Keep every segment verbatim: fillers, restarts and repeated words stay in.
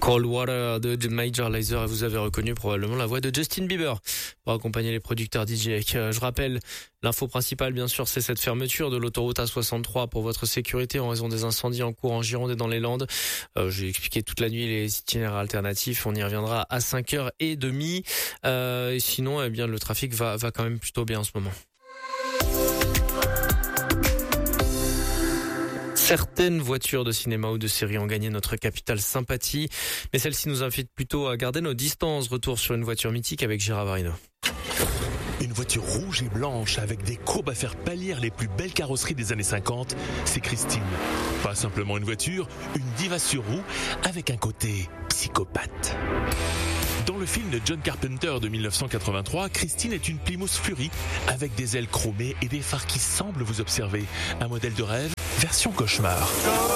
Cold Water de Major Lazer, et vous avez reconnu probablement la voix de Justin Bieber pour accompagner les producteurs D J. Je rappelle, l'info principale bien sûr, c'est cette fermeture de l'autoroute A soixante-trois pour votre sécurité en raison des incendies en cours en Gironde et dans les Landes. Euh, j'ai expliqué toute la nuit les itinéraires alternatifs, on y reviendra à cinq heures trente. Euh, et sinon, eh bien le trafic va, va quand même plutôt bien en ce moment. Certaines voitures de cinéma ou de série ont gagné notre capitale sympathie, mais celle-ci nous invite plutôt à garder nos distances. Retour sur une voiture mythique avec Gérard Varino. Une voiture rouge et blanche avec des courbes à faire pâlir les plus belles carrosseries des années cinquante, c'est Christine. Pas simplement une voiture, une diva sur roue avec un côté psychopathe. Dans le film de John Carpenter de dix-neuf cent quatre-vingt-trois, Christine est une Plymouth Fury avec des ailes chromées et des phares qui semblent vous observer. Un modèle de rêve, version cauchemar.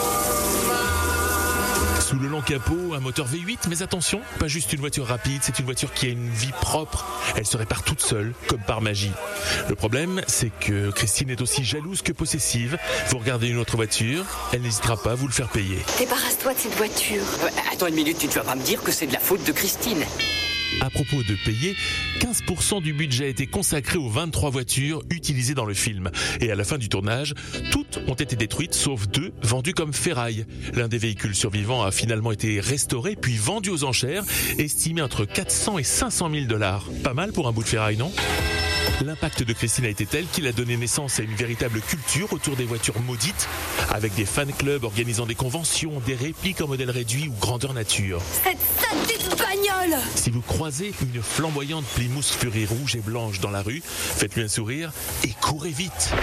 Sous le long capot, un moteur V huit, mais attention, pas juste une voiture rapide, c'est une voiture qui a une vie propre. Elle se répare toute seule, comme par magie. Le problème, c'est que Christine est aussi jalouse que possessive. Vous regardez une autre voiture, elle n'hésitera pas à vous le faire payer. Débarrasse-toi de cette voiture. Euh, attends une minute, tu ne vas pas me dire que c'est de la faute de Christine. À propos de payer, quinze pour cent du budget a été consacré aux vingt-trois voitures utilisées dans le film. Et à la fin du tournage, toutes ont été détruites, sauf deux vendues comme ferraille. L'un des véhicules survivants a finalement été restauré, puis vendu aux enchères, estimé entre quatre cents et cinq cent mille dollars. Pas mal pour un bout de ferraille, non ? L'impact de Christine a été tel qu'il a donné naissance à une véritable culture autour des voitures maudites, avec des fan clubs organisant des conventions, des répliques en modèle réduit ou grandeur nature. Cette saleté de bagnole! Si vous croisez une flamboyante Plymouth Fury rouge et blanche dans la rue, faites-lui un sourire et courez vite.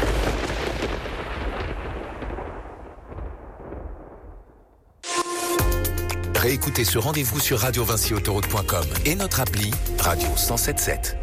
Réécoutez ce rendez-vous sur radio vinci autoroute point com et notre appli Radio cent soixante-dix-sept.